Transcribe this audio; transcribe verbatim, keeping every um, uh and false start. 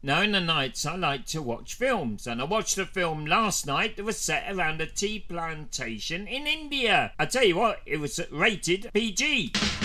Now in the nights I like to watch films, and I watched a film last night that was set around a tea plantation in India. I tell you what, it was rated P G.